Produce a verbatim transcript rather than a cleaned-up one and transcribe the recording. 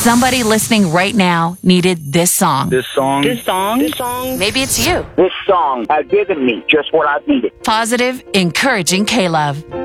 Somebody listening right now needed this song. This song. This song. This song. Maybe it's you. This song has given me just what I needed. Positive, encouraging K-Love.